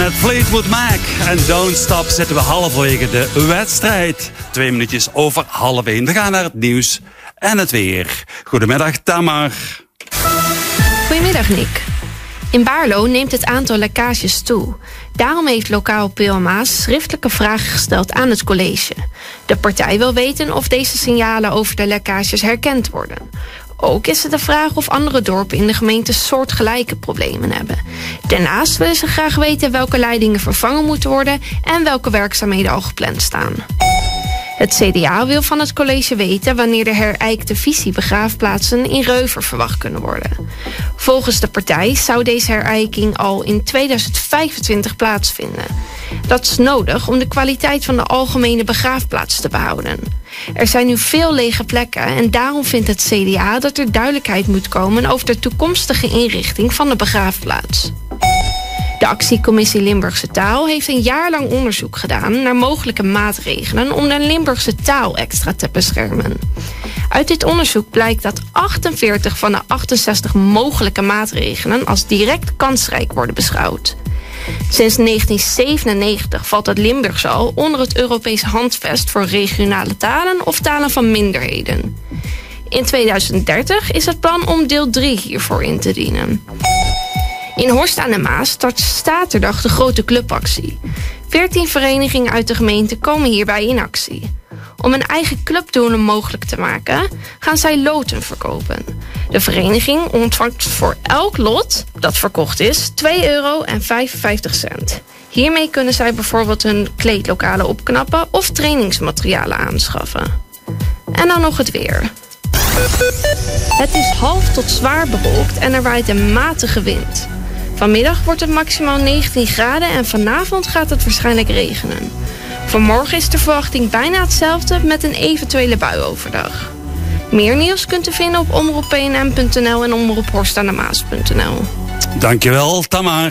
net Fleetwood Mac en Don't Stop zitten we halverwege de wedstrijd. 2 minuutjes over 12:30. We gaan naar het nieuws en het weer. Goedemiddag, Tamar. Goedemiddag, Nick. In Baarlo neemt het aantal lekkages toe. Daarom heeft lokaal PLMA schriftelijke vragen gesteld aan het college. De partij wil weten of deze signalen over de lekkages herkend worden. Ook is het de vraag of andere dorpen in de gemeente soortgelijke problemen hebben. Daarnaast willen ze graag weten welke leidingen vervangen moeten worden en welke werkzaamheden al gepland staan. Het CDA wil van het college weten wanneer de herijkte visiebegraafplaatsen in Reuver verwacht kunnen worden. Volgens de partij zou deze herijking al in 2025 plaatsvinden. Dat is nodig om de kwaliteit van de algemene begraafplaats te behouden. Er zijn nu veel lege plekken en daarom vindt het CDA dat er duidelijkheid moet komen over de toekomstige inrichting van de begraafplaats. De actiecommissie Limburgse Taal heeft een jaar lang onderzoek gedaan naar mogelijke maatregelen om de Limburgse taal extra te beschermen. Uit dit onderzoek blijkt dat 48 van de 68 mogelijke maatregelen als direct kansrijk worden beschouwd. Sinds 1997 valt het Limburgs al onder het Europese handvest voor regionale talen of talen van minderheden. In 2030 is het plan om deel 3 hiervoor in te dienen. In Horst aan de Maas start zaterdag de grote clubactie. 14 verenigingen uit de gemeente komen hierbij in actie. Om een eigen clubdoelen mogelijk te maken, gaan zij loten verkopen. De vereniging ontvangt voor elk lot dat verkocht is €2,55. Hiermee kunnen zij bijvoorbeeld hun kleedlokalen opknappen of trainingsmaterialen aanschaffen. En dan nog het weer. Het is half tot zwaar bewolkt en er waait een matige wind. Vanmiddag wordt het maximaal 19 graden en vanavond gaat het waarschijnlijk regenen. Voor morgen is de verwachting bijna hetzelfde met een eventuele bui overdag. Meer nieuws kunt u vinden op omroeppnm.nl en omroephorstaandemaas.nl. Dankjewel, Tamar.